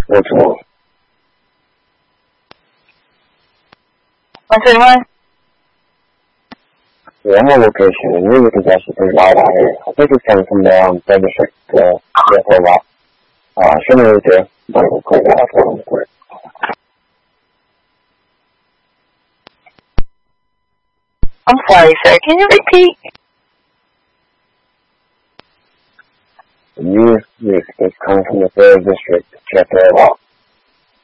Which one? 131? Yeah, I'm on location, and really congestion is loud out here. I think it's coming from the Third District, for a while. Show me right there. I'll clear that up real quick. I'm sorry, sir. Can you repeat? It's coming from the Third District, check that out.